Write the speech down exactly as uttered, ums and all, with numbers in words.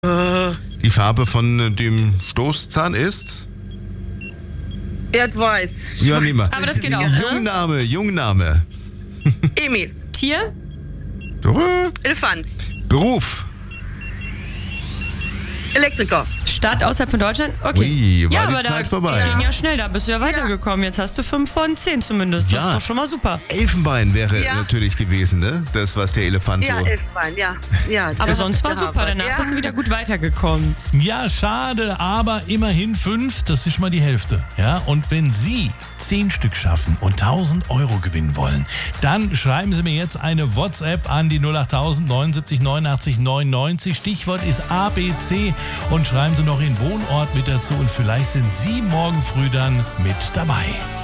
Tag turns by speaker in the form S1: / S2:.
S1: Äh,
S2: Die Farbe von dem Stoßzahn ist?
S1: Erdweiß.
S2: Ja, nimm mal.
S3: Aber das geht auch, ne?
S2: Jungname, Jungname.
S1: Emil.
S3: Tier?
S1: Elefant.
S2: Beruf.
S1: Elektriker.
S3: Stadt außerhalb von Deutschland? Okay.
S2: Ui, war
S3: ja,
S2: die
S3: aber
S2: Zeit
S3: da
S2: vorbei.
S3: ging ja schnell, da bist du ja weitergekommen. Jetzt hast du fünf von zehn zumindest. Das
S2: Ja.
S3: ist doch schon mal super.
S2: Elfenbein wäre
S1: Ja.
S2: natürlich gewesen, ne? Das, was der Elefant
S1: Ja,
S2: so...
S1: Elfenbein, ja. ja
S3: Aber
S1: das
S3: sonst war
S1: hab ich
S3: super.
S1: gehabert.
S3: Danach
S1: ja.
S3: bist du wieder gut weitergekommen.
S4: Ja, schade, aber immerhin fünf, das ist schon mal die Hälfte. Ja, und wenn Sie zehn Stück schaffen und tausend Euro gewinnen wollen, dann schreiben Sie mir jetzt eine WhatsApp an die null achttausend neunundsiebzig neunundachtzig neunundneunzig. Stichwort ist A B C und schreiben Sie noch Ihren Wohnort mit dazu und vielleicht sind Sie morgen früh dann mit dabei.